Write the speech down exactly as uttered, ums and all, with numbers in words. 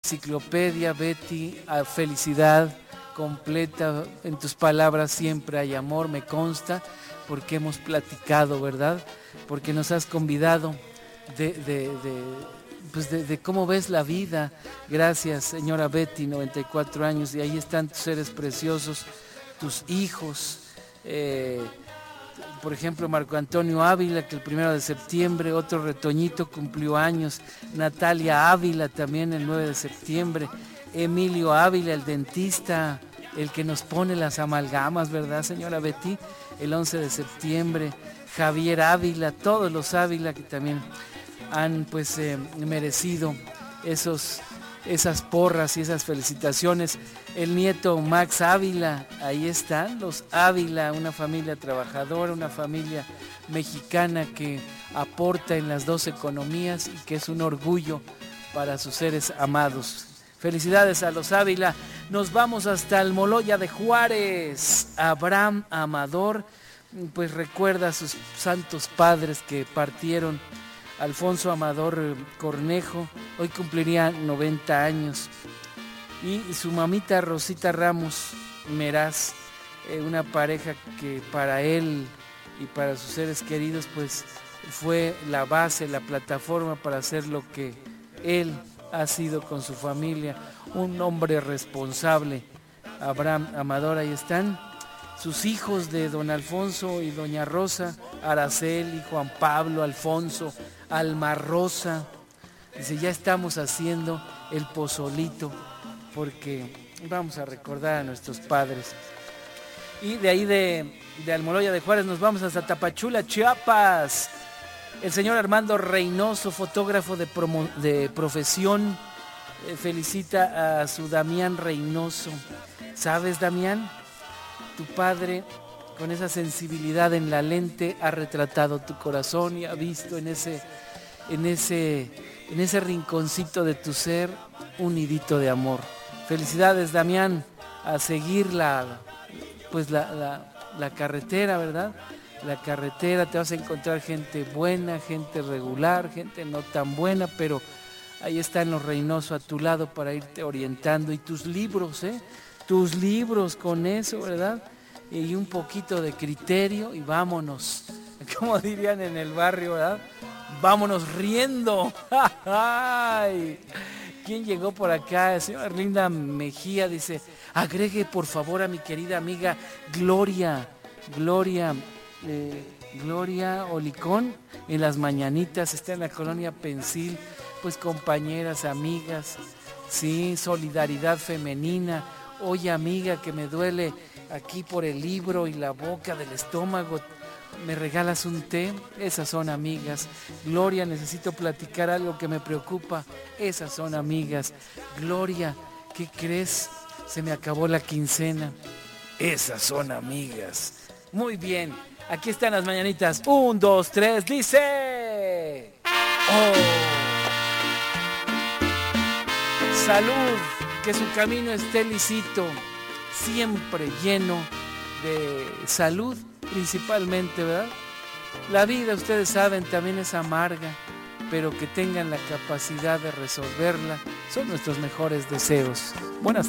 enciclopedia, Betty, a felicidad completa. En tus palabras siempre hay amor, me consta, porque hemos platicado, ¿verdad? Porque nos has convidado de, de, de, pues de, de cómo ves la vida. Gracias, señora Betty, noventa y cuatro años, y ahí están tus seres preciosos, tus hijos, eh, por ejemplo, Marco Antonio Ávila, que el primero de septiembre, otro retoñito cumplió años, Natalia Ávila también el nueve de septiembre, Emilio Ávila, el dentista, el que nos pone las amalgamas, ¿verdad, señora Betty? El once de septiembre, Javier Ávila, todos los Ávila que también han pues eh, merecido esos, esas porras y esas felicitaciones. El nieto Max Ávila, ahí están los Ávila, una familia trabajadora, una familia mexicana que aporta en las dos economías y que es un orgullo para sus seres amados. Felicidades a los Ávila. Nos vamos hasta Almoloya de Juárez. Abraham Amador, pues recuerda a sus santos padres que partieron. Alfonso Amador Cornejo, hoy cumpliría noventa años. Y su mamita Rosita Ramos Meraz, eh, una pareja que para él y para sus seres queridos pues fue la base, la plataforma para hacer lo que él ha sido con su familia, un hombre responsable. Abraham Amador, ahí están sus hijos de don Alfonso y doña Rosa, Araceli, Juan Pablo, Alfonso, Alma Rosa. Dice, ya estamos haciendo el pozolito porque vamos a recordar a nuestros padres. Y de ahí de, de Almoloya de Juárez nos vamos hasta Tapachula, Chiapas. El señor Armando Reynoso, fotógrafo de, promo, de profesión, eh, felicita a su Damián Reynoso. ¿Sabes, Damián? Tu padre, con esa sensibilidad en la lente, ha retratado tu corazón y ha visto en ese, en ese, en ese rinconcito de tu ser un nidito de amor. Felicidades, Damián, a seguir la, pues la, la, la carretera, ¿verdad? La carretera, te vas a encontrar gente buena, gente regular, gente no tan buena, pero ahí están los Reynoso a tu lado para irte orientando. Y tus libros, ¿eh? Tus libros con eso, ¿verdad? Y un poquito de criterio y vámonos, como dirían en el barrio, ¿verdad? Vámonos riendo. ¡Ay! ¿Quién llegó por acá? Señora Linda Mejía dice, agregue por favor a mi querida amiga Gloria, Gloria, eh, Gloria Olicón, en las mañanitas, está en la colonia Pensil, pues compañeras, amigas, sí, solidaridad femenina. Oye, amiga, que me duele aquí por el libro y la boca del estómago, ¿me regalas un té? Esas son amigas. Gloria, necesito platicar algo que me preocupa. Esas son amigas. Gloria, ¿qué crees? Se me acabó la quincena. Esas son amigas. Muy bien, aquí están las mañanitas. Un, dos, tres, dice. Oh. Salud, que su camino esté lisito, siempre lleno de salud. Principalmente, ¿verdad? La vida, ustedes saben, también es amarga, pero que tengan la capacidad de resolverla son nuestros mejores deseos. Buenas tardes.